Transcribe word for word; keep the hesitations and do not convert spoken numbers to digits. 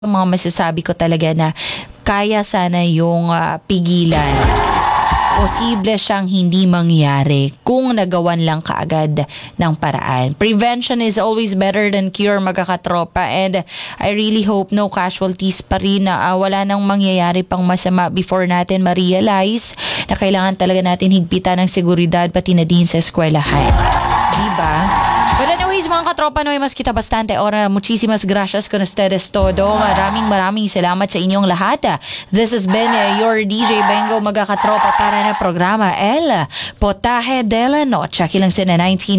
mga masasabi ko talaga na kaya sana yung ah, pigilan. Posible siyang hindi mangyari kung nagawan lang kaagad ng paraan. Prevention is always better than cure, magkakatropa. And I really hope no casualties pa rin na uh, wala nang mangyayari pang masama before natin ma-realize na kailangan talaga natin higpitan ng seguridad pati na din sa eskwelahan. Diba? But anyways, mga katropa, no, mas kita bastante ora. Muchísimas gracias con ustedes todo. Maraming maraming salamat sa inyong lahat. This has been uh, your D J Bengo, mga katropa, para na programa El Potaje de la Noche. Kilang sina nineteen